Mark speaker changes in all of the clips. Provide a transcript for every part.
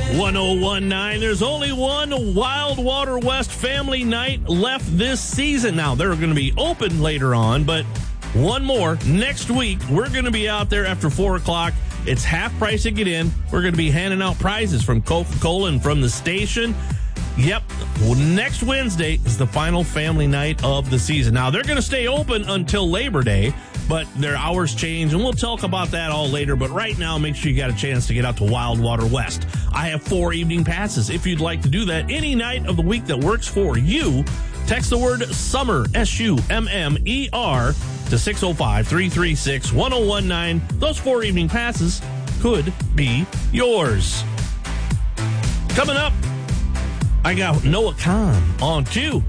Speaker 1: 1019. There's only one Wild Water West family night left this season. Now, they're going to be open later on, but one more next week. We're going to be out there after 4 o'clock. It's half price to get in. We're going to be handing out prizes from Coca-Cola and from the station. Yep, next Wednesday is the final family night of the season. Now, they're going to stay open until Labor Day, but their hours change, and we'll talk about that all later. But right now, make sure you got a chance to get out to Wild Water West. I have 4 evening passes. If you'd like to do that any night of the week that works for you, text the word SUMMER, SUMMER, to 605-336-1019. Those 4 evening passes could be yours. Coming up, I got Noah Kahn on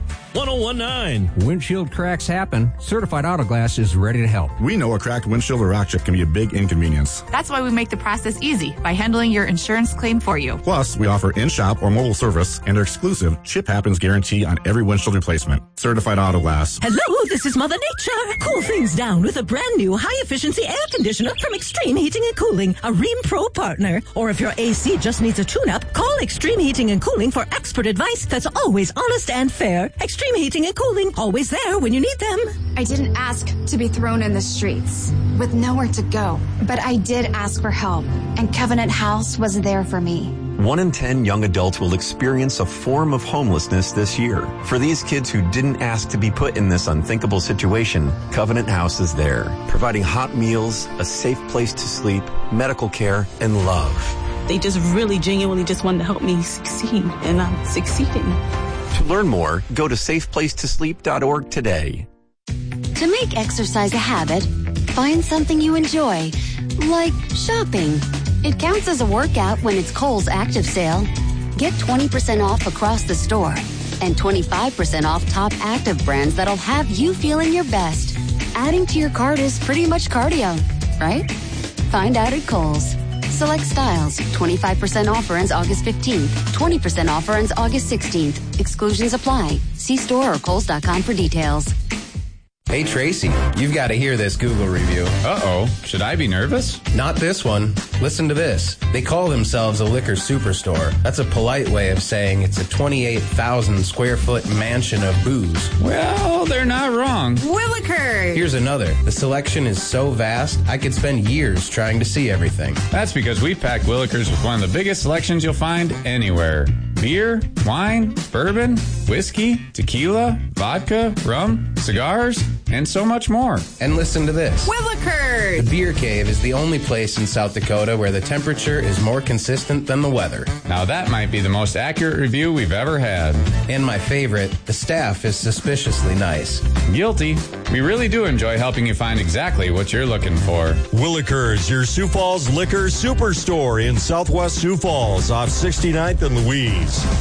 Speaker 1: 1019.
Speaker 2: Windshield cracks happen. Certified Auto Glass is ready to help.
Speaker 3: We know a cracked windshield or rock chip can be a big inconvenience.
Speaker 4: That's why we make the process easy by handling your insurance claim for you.
Speaker 3: Plus, we offer in-shop or mobile service and our exclusive Chip Happens guarantee on every windshield replacement. Certified Auto Glass.
Speaker 5: Hello, this is Mother Nature. Cool things down with a brand new high-efficiency air conditioner from Extreme Heating and Cooling, a Rheem Pro partner. Or if your AC just needs a tune-up, call Extreme Heating and Cooling for expert advice that's always honest and fair. Extreme Heating and Cooling, always there when you need them.
Speaker 6: I didn't ask to be thrown in the streets with nowhere to go, but I did ask for help, and Covenant House was there for me.
Speaker 7: 1 in 10 young adults will experience a form of homelessness this year. For these kids who didn't ask to be put in this unthinkable situation, Covenant House is there, providing hot meals, a safe place to sleep, medical care, and love.
Speaker 8: They just really genuinely just wanted to help me succeed, and I'm succeeding.
Speaker 7: To learn more, go to safeplacetosleep.org today.
Speaker 9: To make exercise a habit, find something you enjoy, like shopping. It counts as a workout when it's Kohl's Active Sale. Get 20% off across the store and 25% off top active brands that'll have you feeling your best. Adding to your cart is pretty much cardio, right? Find out at Kohl's. Select styles. 25% offer ends August 15th. 20% offer ends August 16th. Exclusions apply. See store or Kohls.com for details.
Speaker 10: Hey, Tracy, you've got to hear this Google review.
Speaker 11: Uh-oh. Should I be nervous?
Speaker 10: Not this one. Listen to this. They call themselves a liquor superstore. That's a polite way of saying it's a 28,000 square foot mansion of booze.
Speaker 11: Well, they're not wrong.
Speaker 4: Willikers!
Speaker 10: Here's another. The selection is so vast, I could spend years trying to see everything.
Speaker 11: That's because we've packed Willikers with one of the biggest selections you'll find anywhere. Beer, wine, bourbon, whiskey, tequila, vodka, rum, cigars, and so much more.
Speaker 10: And listen to this.
Speaker 4: Willikers!
Speaker 10: The Beer Cave is the only place in South Dakota where the temperature is more consistent than the weather.
Speaker 11: Now that might be the most accurate review we've ever had.
Speaker 10: And my favorite, the staff is suspiciously nice.
Speaker 11: Guilty. We really do enjoy helping you find exactly what you're looking for.
Speaker 12: Willikers, your Sioux Falls liquor superstore in Southwest Sioux Falls off 69th and Louise.